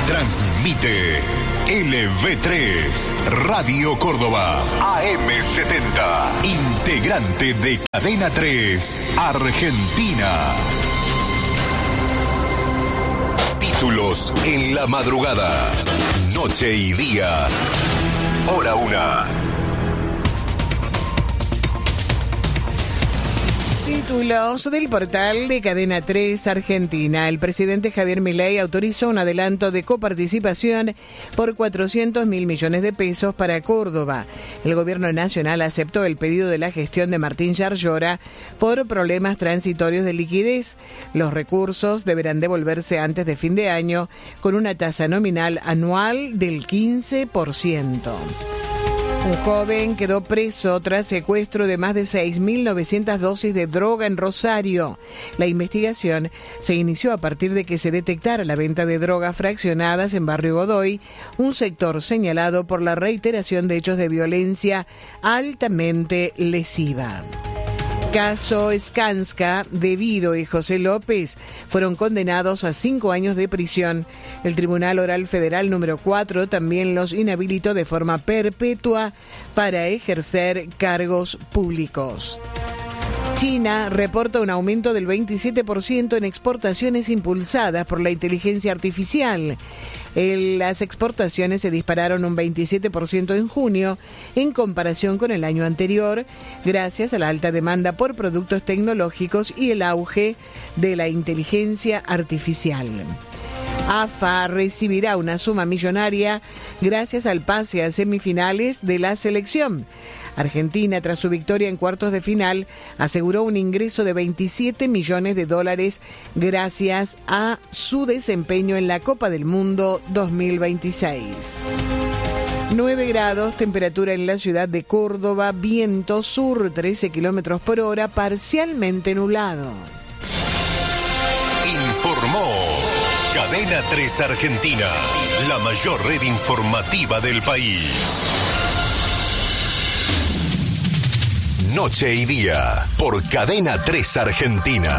Transmite LV3, Radio Córdoba, AM70, integrante de Cadena 3, Argentina. Títulos en la madrugada, noche y día, hora 1. Títulos del portal de Cadena 3 Argentina. El presidente Javier Milei autorizó un adelanto de coparticipación por 400.000 millones de pesos para Córdoba. El gobierno nacional aceptó el pedido de la gestión de Martín Yarlora por problemas transitorios de liquidez. Los recursos deberán devolverse antes de fin de año con una tasa nominal anual del 15%. Un joven quedó preso tras secuestro de más de 6.900 dosis de droga en Rosario. La investigación se inició a partir de que se detectara la venta de drogas fraccionadas en Barrio Godoy, un sector señalado por la reiteración de hechos de violencia altamente lesiva. Caso Skanska, De Vido y José López fueron condenados a 5 años de prisión. El Tribunal Oral Federal número 4 también los inhabilitó de forma perpetua para ejercer cargos públicos. China reporta un aumento del 27% en exportaciones impulsadas por la inteligencia artificial. Las exportaciones se dispararon un 27% en junio en comparación con el año anterior, gracias a la alta demanda por productos tecnológicos y el auge de la inteligencia artificial. AFA recibirá una suma millonaria gracias al pase a semifinales de la selección. Argentina, tras su victoria en cuartos de final, aseguró un ingreso de $27 millones gracias a su desempeño en la Copa del Mundo 2026. 9 grados, temperatura en la ciudad de Córdoba, viento sur 13 kilómetros por hora, parcialmente nublado. Informó Cadena 3 Argentina, la mayor red informativa del país. Noche y día, por Cadena 3 Argentina.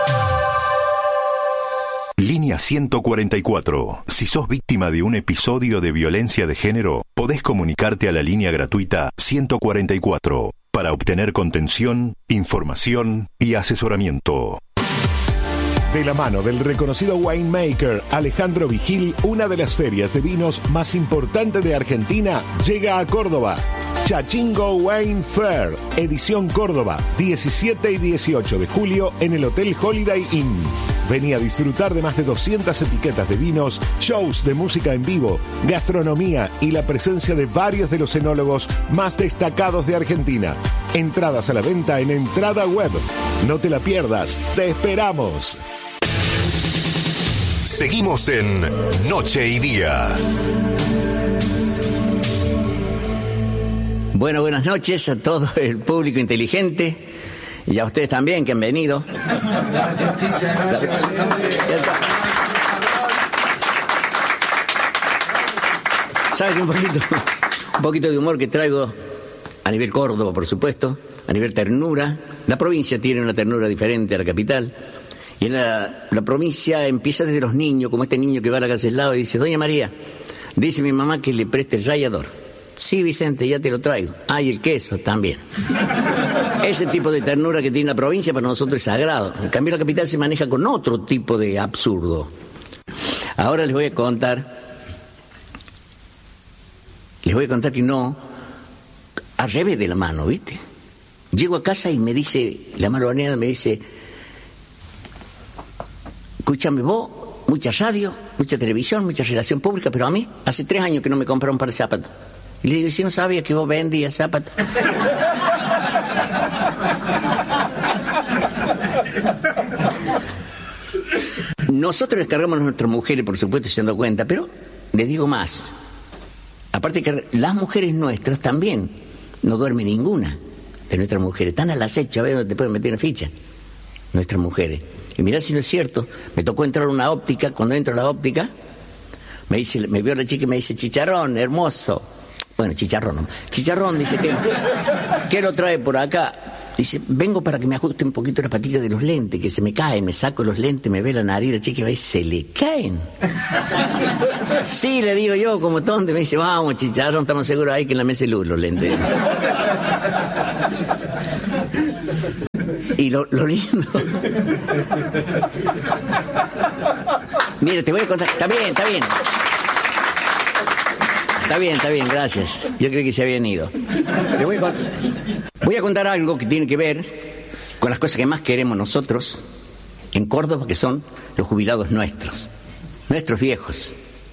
Línea 144. Si sos víctima de un episodio de violencia de género, podés comunicarte a la línea gratuita 144 para obtener contención, información y asesoramiento. De la mano del reconocido winemaker Alejandro Vigil, una de las ferias de vinos más importantes de Argentina llega a Córdoba. Chachingo Wine Fair, edición Córdoba, 17 y 18 de julio en el Hotel Holiday Inn. Vení a disfrutar de más de 200 etiquetas de vinos, shows de música en vivo, gastronomía y la presencia de varios de los enólogos más destacados de Argentina. Entradas a la venta en Entrada Web. No te la pierdas, te esperamos. Seguimos en Noche y Día. Bueno, buenas noches a todo el público inteligente y a ustedes también que han venido. ¿Saben un poquito de humor que traigo a nivel Córdoba, por supuesto, a nivel ternura? La provincia tiene una ternura diferente a la capital. Y en la provincia empieza desde los niños, como este niño que va a la calle al lado y dice: Doña María, dice mi mamá que le preste el rallador. Sí, Vicente, ya te lo traigo. Ah, y el queso también. Ese tipo de ternura que tiene la provincia para nosotros es sagrado. En cambio, la capital se maneja con otro tipo de absurdo. Ahora les voy a contar que no, al revés de la mano, ¿viste? Llego a casa y me dice, la mano baneada me dice: escúchame vos, mucha radio, mucha televisión, mucha relación pública, pero a mí hace 3 años que no me compraron un par de zapatos. Y le digo: ¿y si no sabía que vos vendías zapatos? Nosotros descargamos a nuestras mujeres, por supuesto, se han dado cuenta, pero les digo más. Aparte que las mujeres nuestras también, no duerme ninguna de nuestras mujeres. Están al acecho a ver dónde te pueden meter en ficha nuestras mujeres. Y mirá si no es cierto, me tocó entrar a una óptica. Cuando entro a la óptica, me vio la chica y me dice: chicharrón, hermoso. Bueno, chicharrón, dice que lo trae por acá. Dice, vengo para que me ajuste un poquito la patilla de los lentes, que se me caen, me saco los lentes, me ve la nariz, la chica va y se le caen. Sí, le digo yo, como tonto, me dice, vamos, chicharrón, estamos seguros ahí que en la mesa hay luz los lentes. Y lo lindo. Mira, te voy a contar, está bien, gracias. Yo creo que se habían ido. Voy a contar algo que tiene que ver con las cosas que más queremos nosotros en Córdoba, que son los jubilados nuestros viejos.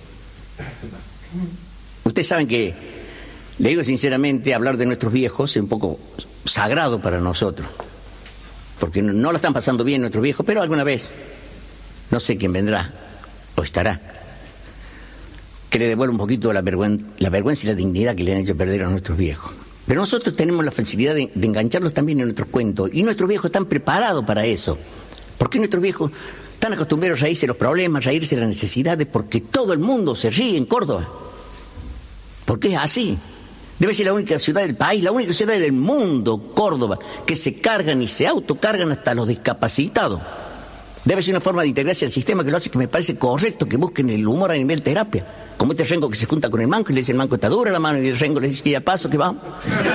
Ustedes saben que, le digo sinceramente, hablar de nuestros viejos es un poco sagrado para nosotros, porque no lo están pasando bien nuestros viejos, pero alguna vez, no sé quién vendrá o estará, que le devuelva un poquito la vergüenza y la dignidad que le han hecho perder a nuestros viejos. Pero nosotros tenemos la facilidad de engancharlos también en nuestros cuentos, y nuestros viejos están preparados para eso. Porque nuestros viejos están acostumbrados a reírse de los problemas, a reírse de las necesidades, porque todo el mundo se ríe en Córdoba. Porque es así. Debe ser la única ciudad del país, la única ciudad del mundo, Córdoba, que se cargan y se autocargan hasta los discapacitados. Debe ser una forma de integrarse al sistema que lo hace, que me parece correcto, que busquen el humor a nivel terapia. Como este rengo que se junta con el manco y le dice, el manco está dura la mano, y el rengo le dice, ya paso, que vamos.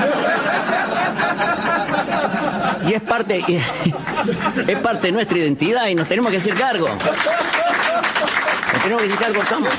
Y es parte de nuestra identidad y nos tenemos que hacer cargo. Somos.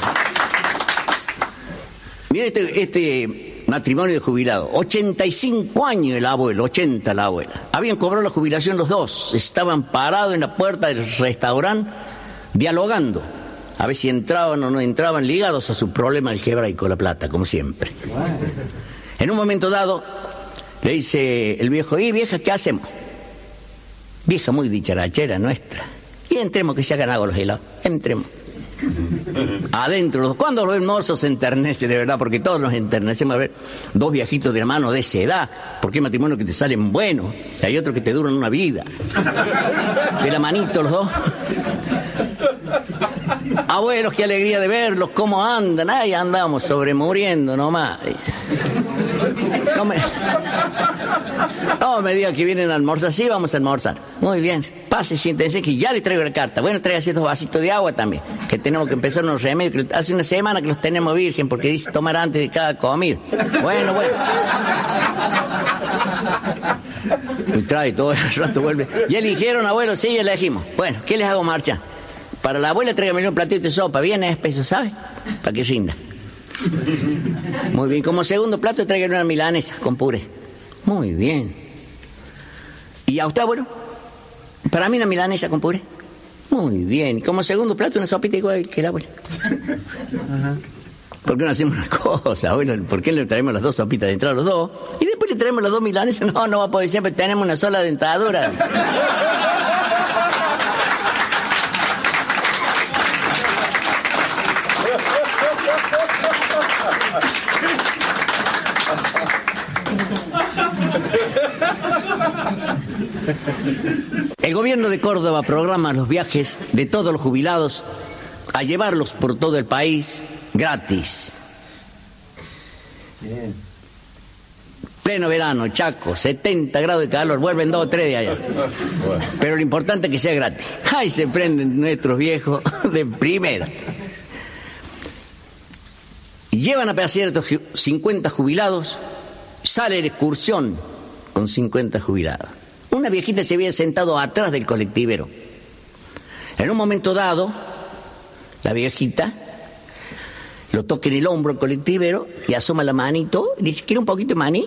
Mira este matrimonio de jubilados. 85 años el abuelo, 80 la abuela. Habían cobrado la jubilación los dos. Estaban parados en la puerta del restaurante dialogando. A ver si entraban o no entraban, ligados a su problema del quebraico, la plata, como siempre. En un momento dado, le dice el viejo, ¿y vieja, qué hacemos? Vieja muy dicharachera nuestra. Y entremos, que se hagan agua los helados. Entremos. Adentro, cuando los hermosos se enternece, de verdad, porque todos nos enternecemos a ver dos viejitos de la mano de esa edad, porque hay matrimonios que te salen buenos, y hay otros que te duran una vida. De la manito los dos. Abuelos, qué alegría de verlos, cómo andan. Ay, andamos sobremuriendo nomás. No me digan que vienen a almorzar. Sí, vamos a almorzar. Muy bien. Pase, siéntense, que ya les traigo la carta. Bueno, traigan 2 vasitos de agua también, que tenemos que empezar unos remedios. Que hace una semana que los tenemos virgen, porque dice tomar antes de cada comida. Bueno. Y trae todo el rato, vuelve. ¿Ya eligieron, abuelo? Sí, ya elegimos. Bueno, ¿qué les hago marcha? Para la abuela tráigame un platito de sopa, bien espeso, ¿sabe? Para que rinda. Muy bien, como segundo plato tráigame una milanesa con puré. Muy bien. ¿Y a usted, abuelo? Para mí una milanesa con puré. Muy bien. Y como segundo plato una sopita igual que la abuela. ¿Por qué no hacemos una cosa, abuelo? ¿Por qué le traemos las 2 sopitas de entrada a los dos? Y después le traemos las 2 milanesas. No va a poder ser, pero tenemos una sola dentadura. El gobierno de Córdoba programa los viajes de todos los jubilados a llevarlos por todo el país gratis. Bien. Pleno verano, Chaco, 70 grados de calor, vuelven 2 o 3 de allá. Pero lo importante es que sea gratis. ¡Ay, se prenden nuestros viejos de primera! Y llevan a pasear estos 50 jubilados, sale la excursión con 50 jubilados. Una viejita se había sentado atrás del colectivero. En un momento dado, la viejita lo toca en el hombro al colectivero y asoma la manito y dice, ¿quiere un poquito de maní?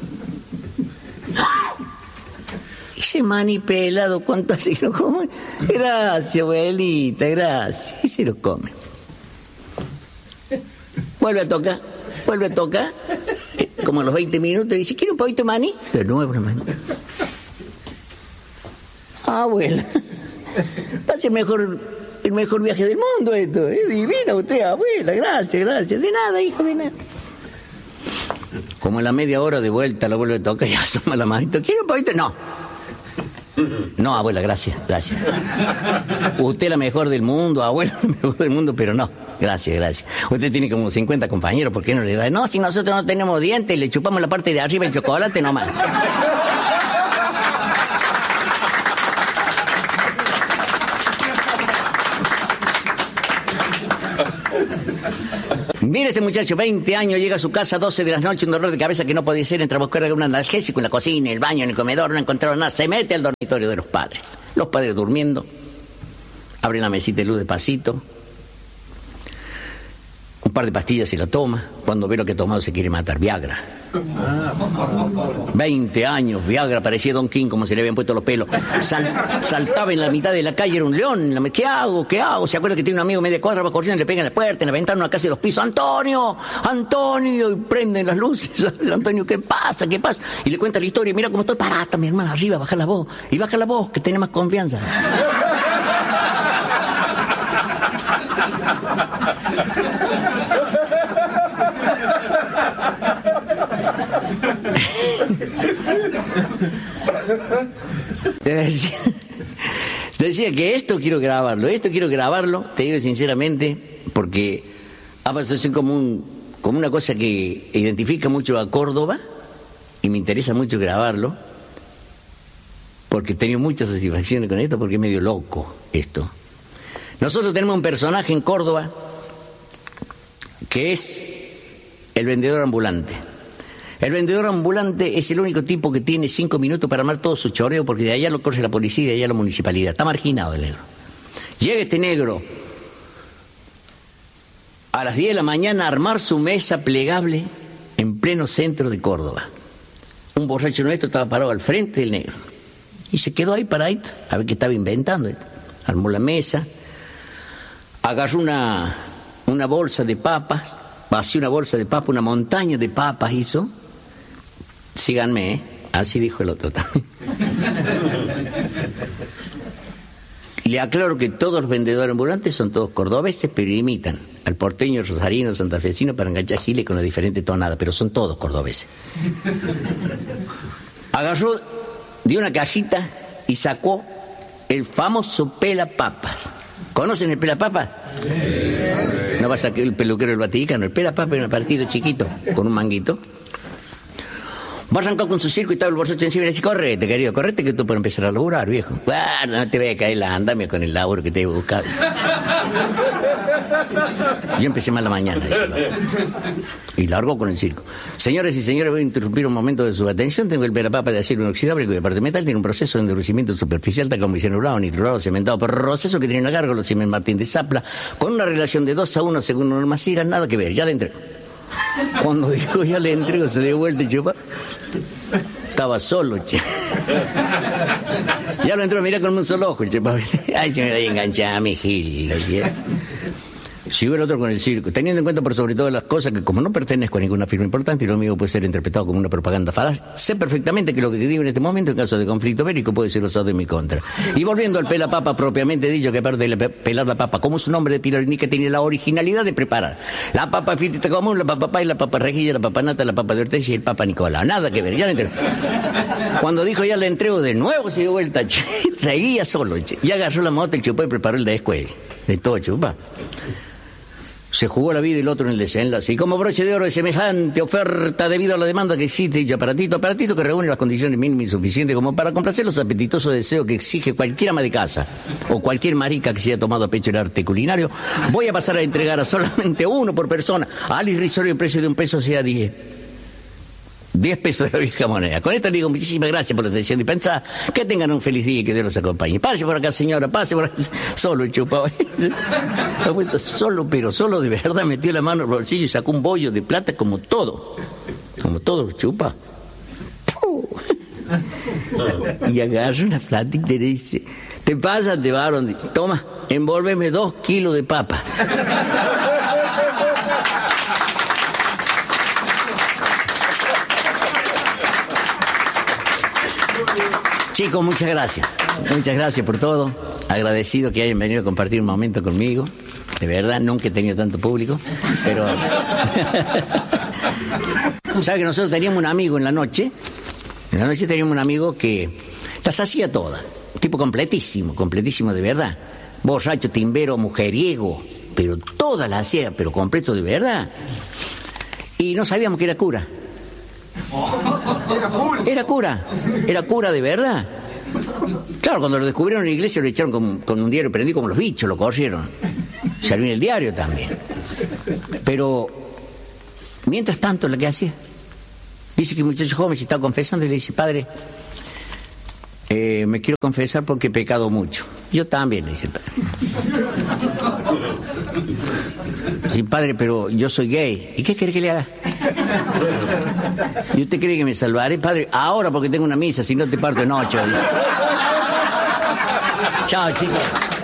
Ese maní pelado, ¿cuánto hace que lo come? Gracias, abuelita, gracias. Y se lo come. Vuelve a tocar, como a los 20 minutos, y dice, ¿quiere un poquito de maní? De nuevo la maní. Abuela, pase el mejor viaje del mundo esto. Es divina usted, abuela, gracias. De nada, hijo, de nada. Como en la media hora de vuelta, la vuelve a tocar y asoma la manito. ¿Quiere un poquito? No, abuela, gracias. Usted es la mejor del mundo, abuela, la mejor del mundo, pero no. Gracias. Usted tiene como 50 compañeros, ¿por qué no le da? No, si nosotros no tenemos dientes, le chupamos la parte de arriba el chocolate nomás. Mira este muchacho, 20 años, llega a su casa a 12 de la noche, un dolor de cabeza que no podía ser, entra a buscar un analgésico en la cocina, en el baño, en el comedor, no encontraron nada, se mete al dormitorio de los padres. Los padres durmiendo, abre la mesita de luz despacito, un par de pastillas y la toma, cuando ve lo que ha tomado se quiere matar, Viagra. 20 años, Viagra, parecía Don King como se le habían puesto los pelos. Saltaba en la mitad de la calle, era un león. ¿Qué hago? ¿Qué hago? ¿Se acuerda que tiene un amigo media cuadra, va corriendo, le pega en la puerta, en la ventana, una casa de 2 pisos? ¡Antonio! ¡Antonio! Y prenden las luces. Antonio, ¿qué pasa? ¿Qué pasa? Y le cuenta la historia. Mira cómo estoy parada, mi hermana, arriba, baja la voz. Y baja la voz, que tiene más confianza. Decía que esto quiero grabarlo, te digo sinceramente, porque ha pasado a ser como una cosa que identifica mucho a Córdoba y me interesa mucho grabarlo, porque he tenido muchas satisfacciones con esto, porque es medio loco esto. Nosotros tenemos un personaje en Córdoba que es el vendedor ambulante. El vendedor ambulante es el único tipo que tiene 5 minutos para armar todo su choreo, porque de allá lo corre la policía y de allá la municipalidad. Está marginado el negro. Llega este negro a las 10 de la mañana a armar su mesa plegable en pleno centro de Córdoba. Un borracho nuestro estaba parado al frente del negro y se quedó ahí paradito a ver qué estaba inventando. Armó la mesa, agarró una bolsa de papas, vació una bolsa de papas, una montaña de papas hizo. Síganme, así dijo el otro también. Le aclaro que todos los vendedores ambulantes son todos cordobeses, pero imitan al porteño, rosarino, santafesino para enganchar giles con la diferente tonada, pero son todos cordobeses. Agarró de una cajita y sacó el famoso pelapapas. ¿Conocen el pelapapas? No va a sacar el peluquero del Vaticano. El pelapapas es un partido chiquito con un manguito. Va a arrancar con su circo y estaba el borracho encima y le dice: correte, querido, correte que tú puedes empezar a laburar, viejo. Bueno, no te voy a caer la andamia con el laburo que te he buscado. Yo empecé más la mañana. Y largó con el circo. Señores y señores, voy a interrumpir un momento de su atención. Tengo el pelapapa de acero inoxidable cuya parte metal tiene un proceso de endurecimiento superficial, tal como bicenurado, nitrurado, cementado, proceso que tiene una gárgola Siemens Martín de Zapla, con una relación de 2:1 según Norma Cira, nada que ver, ya le entrego. Cuando dijo ya le entrego, se dio vuelta y chupa. Estaba solo, che. Ya lo entró, mira con un solo ojo, che. Ay, se me da enganchada, mi gil. Siguió el otro con el circo, teniendo en cuenta por sobre todas las cosas que como no pertenezco a ninguna firma importante y lo mío puede ser interpretado como una propaganda falaz, sé perfectamente que lo que te digo en este momento en caso de conflicto bélico puede ser usado en mi contra. Y volviendo al pelapapa propiamente dicho, que aparte de pelar la papa, como su nombre de Pilar indica, tiene la originalidad de preparar la papa frita común, la papa pay, la papa rejilla, la papa nata, la papa de Ortega y el papa Nicolau. Nada que ver, ya le entrego. Cuando dijo ya le entrego, de nuevo se dio vuelta, che. Seguía solo, che. Y agarró la mota, el chupó y preparó el de escuela. De todo chupa. Se jugó la vida y el otro en el desenlace. Y como broche de oro de semejante oferta debido a la demanda que existe, y aparatito que reúne las condiciones mínimas y suficientes como para complacer los apetitosos deseos que exige cualquier ama de casa o cualquier marica que se haya tomado a pecho el arte culinario, voy a pasar a entregar a solamente uno por persona al irrisorio precio de 1 peso, sea 10 pesos de la vieja moneda. Con esto le digo muchísimas gracias por la atención y pensar que tengan un feliz día y que Dios los acompañe. Pase por acá, señora, pase por acá. Solo el chupado. Ha vuelto solo, pero solo de verdad, metió la mano en el bolsillo y sacó un bollo de plata como todo lo chupa. Y agarra una plata y te dice: te pasas de varón, dice, toma, envólveme 2 kilos de papa. Chicos, muchas gracias por todo, agradecido que hayan venido a compartir un momento conmigo, de verdad, nunca he tenido tanto público, pero... ¿Sabe que nosotros teníamos un amigo en la noche teníamos un amigo que las hacía todas, tipo completísimo de verdad, borracho, timbero, mujeriego, pero todas las hacía, pero completo de verdad, y no sabíamos que era cura. Era cura de verdad. Claro, cuando lo descubrieron en la iglesia lo echaron con un diario prendido como los bichos, lo corrieron. salió en el diario también. Pero, mientras tanto, lo que hacía, dice que el muchacho joven se estaba confesando y le dice, padre, me quiero confesar porque he pecado mucho. Yo también, le dice el padre. Sí, padre, pero yo soy gay. ¿Y qué quiere que le haga? ¿Y usted cree que me salvaré, padre? Ahora, porque tengo una misa, si no te parto en 8. Chao, chicos.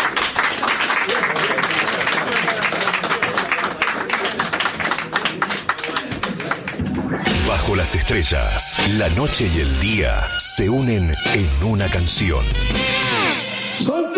Bajo las estrellas, la noche y el día se unen en una canción. Con